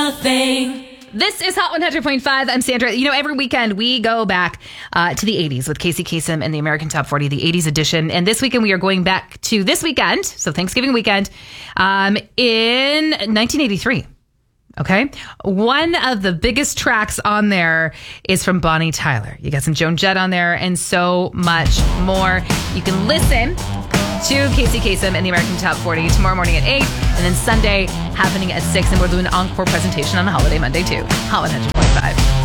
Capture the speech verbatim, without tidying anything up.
the thing. This is Hot one hundred point five. I'm Sandra. You know, every weekend we go back uh, to the eighties with Casey Kasem and the American Top forty, the eighties edition. And this weekend we are going back to this weekend, so Thanksgiving weekend, um, in nineteen eighty-three. Okay. One of the biggest tracks on there is from Bonnie Tyler. You got some Joan Jett on there and so much more. You can listen to Casey Kasem and the American Top forty tomorrow morning at eight, and then Sunday happening at six. And we're doing an encore presentation on the holiday Monday too. Hot one hundred point five.